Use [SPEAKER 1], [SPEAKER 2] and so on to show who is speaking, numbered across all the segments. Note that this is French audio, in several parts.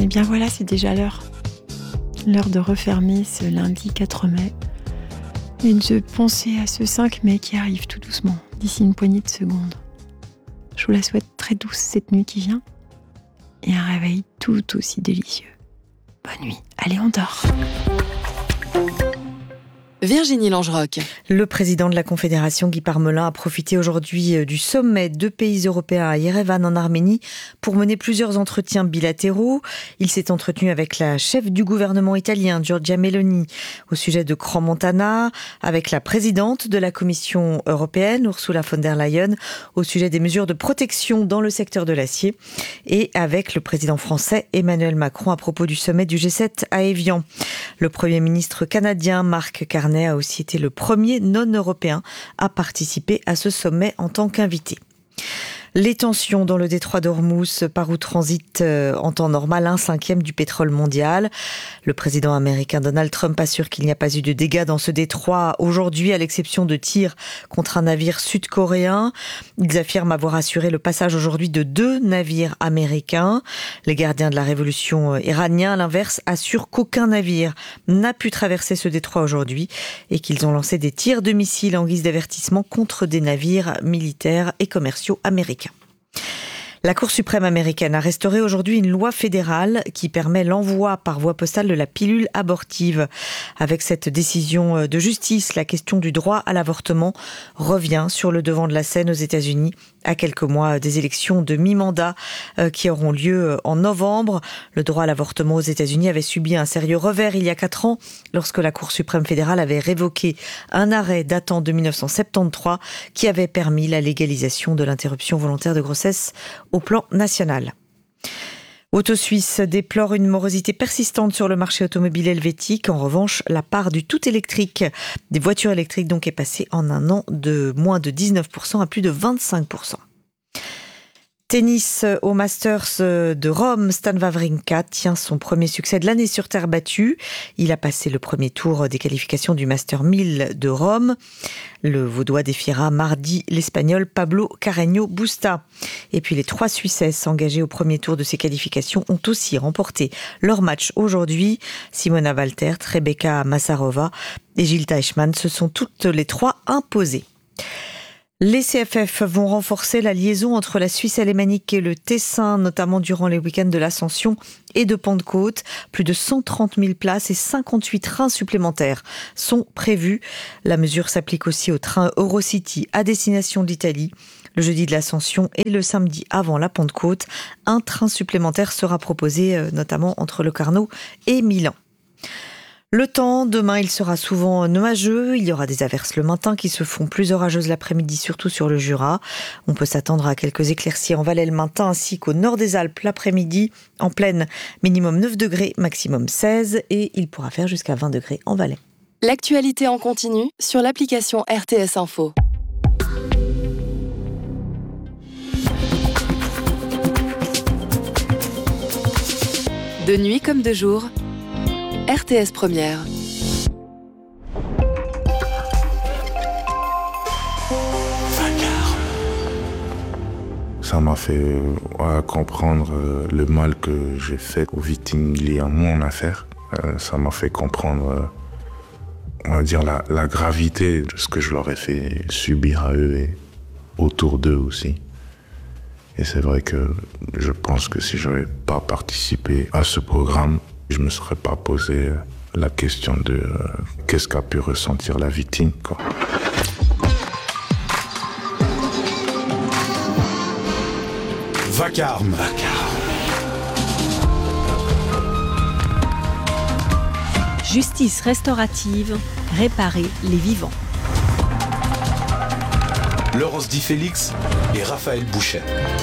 [SPEAKER 1] Eh bien voilà, c'est déjà l'heure. L'heure de refermer ce lundi 4 mai. Et de penser à ce 5 mai qui arrive tout doucement, d'ici une poignée de secondes. Je vous la souhaite très douce cette nuit qui vient. Et un réveil tout aussi délicieux. Bonne nuit. Allez, on dort.
[SPEAKER 2] Virginie Langerock.
[SPEAKER 3] Le président de la Confédération, Guy Parmelin, a profité aujourd'hui du sommet de pays européens à Yerevan en Arménie pour mener plusieurs entretiens bilatéraux. Il s'est entretenu avec la chef du gouvernement italien, Giorgia Meloni, au sujet de Crans-Montana, avec la présidente de la Commission européenne, Ursula von der Leyen, au sujet des mesures de protection dans le secteur de l'acier, et avec le président français Emmanuel Macron à propos du sommet du G7 à Évian. Le Premier ministre canadien, Mark Carney, a aussi été le premier non-européen à participer à ce sommet en tant qu'invité. Les tensions dans le détroit d'Ormuz, par où transite en temps normal 1/5 du pétrole mondial. Le président américain Donald Trump assure qu'il n'y a pas eu de dégâts dans ce détroit aujourd'hui, à l'exception de tirs contre un navire sud-coréen. Ils affirment avoir assuré le passage aujourd'hui de 2 navires américains. Les gardiens de la révolution iranien, à l'inverse, assurent qu'aucun navire n'a pu traverser ce détroit aujourd'hui et qu'ils ont lancé des tirs de missiles en guise d'avertissement contre des navires militaires et commerciaux américains. La Cour suprême américaine a restauré aujourd'hui une loi fédérale qui permet l'envoi par voie postale de la pilule abortive. Avec cette décision de justice, la question du droit à l'avortement revient sur le devant de la scène aux États-Unis à quelques mois des élections de mi-mandat qui auront lieu en novembre. Le droit à l'avortement aux États-Unis avait subi un sérieux revers il y a 4 ans lorsque la Cour suprême fédérale avait révoqué un arrêt datant de 1973 qui avait permis la légalisation de l'interruption volontaire de grossesse au plan national. Auto Suisse déplore une morosité persistante sur le marché automobile helvétique. En revanche, la part du tout électrique des voitures électriques donc est passée en un an de moins de 19% à plus de 25%. Tennis au Masters de Rome, Stan Wawrinka tient son premier succès de l'année sur terre battue. Il a passé le premier tour des qualifications du Master 1000 de Rome. Le Vaudois défiera mardi l'Espagnol Pablo Carreño Busta. Et puis les 3 Suissesses engagées au premier tour de ces qualifications ont aussi remporté leur match aujourd'hui. Simona Waltert, Rebecca Massarova et Jil Teichmann se sont toutes les 3 imposées. Les CFF vont renforcer la liaison entre la Suisse alémanique et le Tessin, notamment durant les week-ends de l'Ascension et de Pentecôte. Plus de 130 000 places et 58 trains supplémentaires sont prévus. La mesure s'applique aussi aux trains Eurocity à destination d'Italie. Le jeudi de l'Ascension et le samedi avant la Pentecôte, un train supplémentaire sera proposé notamment entre Locarno et Milan. Le temps, demain, il sera souvent nuageux. Il y aura des averses le matin qui se font plus orageuses l'après-midi, surtout sur le Jura. On peut s'attendre à quelques éclaircies en Valais le matin ainsi qu'au nord des Alpes l'après-midi. En plaine, minimum 9 degrés, maximum 16 et il pourra faire jusqu'à 20 degrés en Valais.
[SPEAKER 2] L'actualité en continu sur l'application RTS Info. De nuit comme de jour, RTS Première.
[SPEAKER 4] Ça m'a fait comprendre le mal que j'ai fait aux victimes liées à mon affaire. Ça m'a fait comprendre, on va dire, la gravité de ce que je leur ai fait subir à eux et autour d'eux aussi. Et c'est vrai que je pense que si je n'avais pas participé à ce programme, je ne me serais pas posé la question de qu'est-ce qu'a pu ressentir la victime, quoi.
[SPEAKER 5] Vacarme.
[SPEAKER 6] Justice restaurative, réparer les vivants.
[SPEAKER 5] Laurence Di Félix et Raphaël Bouchet.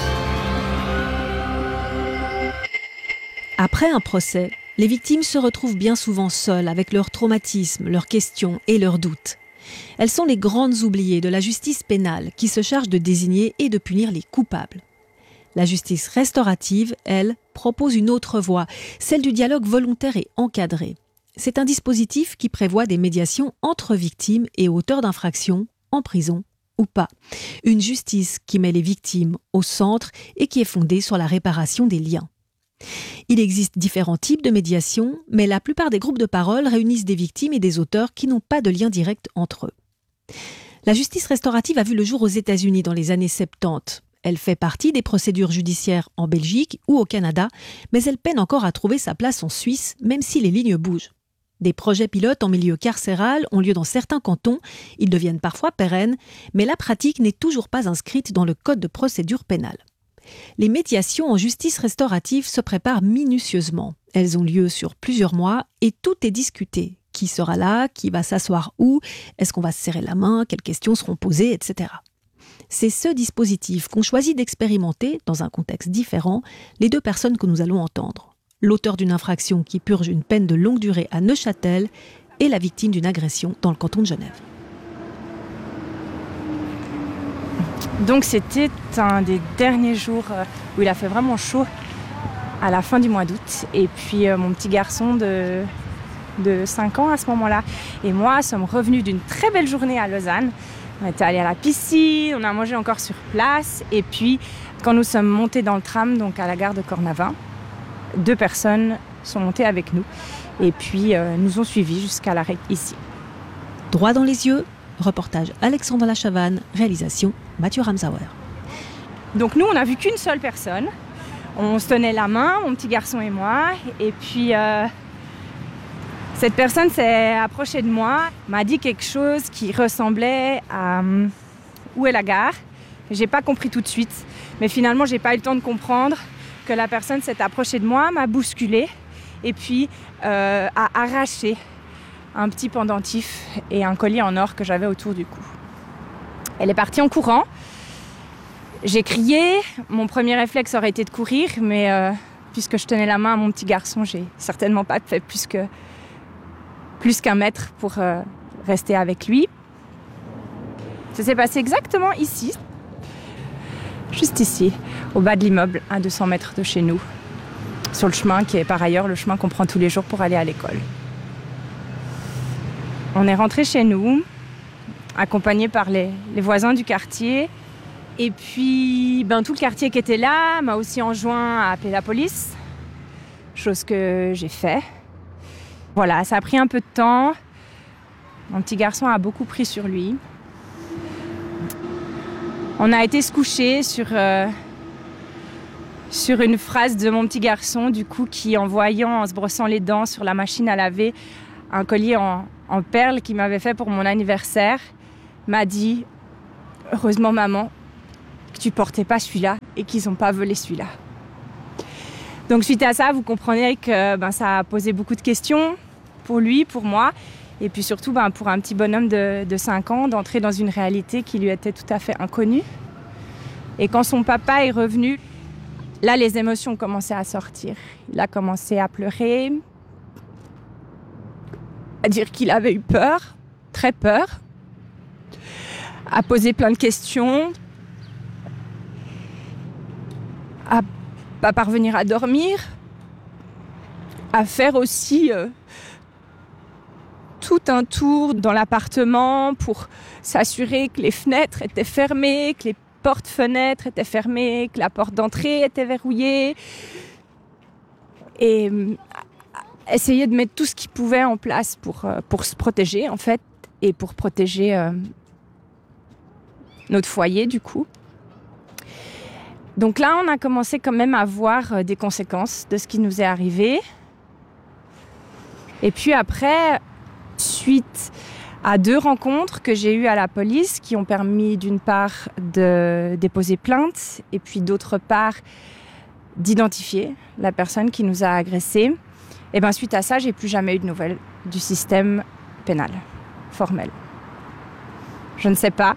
[SPEAKER 6] Après un procès, les victimes se retrouvent bien souvent seules avec leurs traumatismes, leurs questions et leurs doutes. Elles sont les grandes oubliées de la justice pénale qui se charge de désigner et de punir les coupables. La justice restaurative, elle, propose une autre voie, celle du dialogue volontaire et encadré. C'est un dispositif qui prévoit des médiations entre victimes et auteurs d'infractions, en prison ou pas. Une justice qui met les victimes au centre et qui est fondée sur la réparation des liens. Il existe différents types de médiation, mais la plupart des groupes de parole réunissent des victimes et des auteurs qui n'ont pas de lien direct entre eux. La justice restaurative a vu le jour aux États-Unis dans les années 70. Elle fait partie des procédures judiciaires en Belgique ou au Canada, mais elle peine encore à trouver sa place en Suisse, même si les lignes bougent. Des projets pilotes en milieu carcéral ont lieu dans certains cantons, ils deviennent parfois pérennes, mais la pratique n'est toujours pas inscrite dans le code de procédure pénale. Les médiations en justice restaurative se préparent minutieusement. Elles ont lieu sur plusieurs mois et tout est discuté. Qui sera là? Qui va s'asseoir où? Est-ce qu'on va se serrer la main? Quelles questions seront posées? Etc. C'est ce dispositif qu'ont choisi d'expérimenter, dans un contexte différent, les 2 personnes que nous allons entendre. L'auteur d'une infraction qui purge une peine de longue durée à Neuchâtel et la victime d'une agression dans le canton de Genève.
[SPEAKER 7] Donc c'était un des derniers jours où il a fait vraiment chaud, à la fin du mois d'août. Et puis mon petit garçon de 5 ans à ce moment-là et moi sommes revenus d'une très belle journée à Lausanne. On était allés à la piscine, on a mangé encore sur place. Et puis quand nous sommes montés dans le tram, donc à la gare de Cornavin, 2 personnes sont montées avec nous et puis nous ont suivis jusqu'à l'arrêt ici.
[SPEAKER 6] Droit dans les yeux, reportage Alexandre Lachavanne, réalisation Mathieu Ramsauer.
[SPEAKER 7] Donc nous, on n'a vu qu'une seule personne. On se tenait la main, mon petit garçon et moi. Et puis, cette personne s'est approchée de moi, m'a dit quelque chose qui ressemblait à où est la gare. J'ai pas compris tout de suite. Mais finalement, j'ai pas eu le temps de comprendre que la personne s'est approchée de moi, m'a bousculée et puis a arraché un petit pendentif et un collier en or que j'avais autour du cou. Elle est partie en courant. J'ai crié. Mon premier réflexe aurait été de courir, mais puisque je tenais la main à mon petit garçon, j'ai certainement pas fait plus qu'un mètre pour rester avec lui. Ça s'est passé exactement ici, juste ici, au bas de l'immeuble, à 200 mètres de chez nous, sur le chemin qui est par ailleurs le chemin qu'on prend tous les jours pour aller à l'école. On est rentré chez nous, accompagnés par les voisins du quartier. Et puis, tout le quartier qui était là m'a aussi enjoint à appeler la police, chose que j'ai fait. Voilà, ça a pris un peu de temps. Mon petit garçon a beaucoup pris sur lui. On a été se coucher sur une phrase de mon petit garçon, du coup, qui, en se brossant les dents sur la machine à laver, un collier en perles qu'il m'avait fait pour mon anniversaire, m'a dit « Heureusement, maman, que tu portais pas celui-là et qu'ils n'ont pas volé celui-là. » Donc suite à ça, vous comprenez que ça a posé beaucoup de questions pour lui, pour moi, et puis surtout pour un petit bonhomme de 5 ans, d'entrer dans une réalité qui lui était tout à fait inconnue. Et quand son papa est revenu, là les émotions ont commencé à sortir. Il a commencé à pleurer, à dire qu'il avait eu peur, très peur, à poser plein de questions, à pas parvenir à dormir, à faire aussi tout un tour dans l'appartement pour s'assurer que les fenêtres étaient fermées, que les portes-fenêtres étaient fermées, que la porte d'entrée était verrouillée. Et essayer de mettre tout ce qu'il pouvait en place pour se protéger, en fait, et pour protéger notre foyer, du coup. Donc là, on a commencé quand même à voir des conséquences de ce qui nous est arrivé. Et puis après, suite à 2 rencontres que j'ai eues à la police qui ont permis d'une part de déposer plainte et puis d'autre part d'identifier la personne qui nous a agressés, et suite à ça, j'ai plus jamais eu de nouvelles du système pénal formel. Je ne sais pas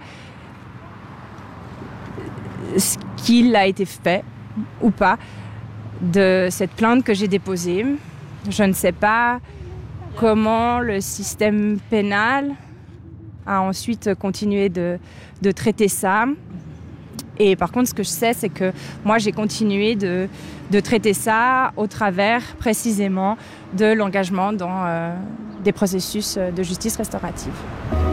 [SPEAKER 7] ce qu'il a été fait ou pas de cette plainte que j'ai déposée. Je ne sais pas comment le système pénal a ensuite continué de traiter ça. Et par contre, ce que je sais, c'est que moi, j'ai continué de traiter ça au travers précisément de l'engagement dans des processus de justice restaurative.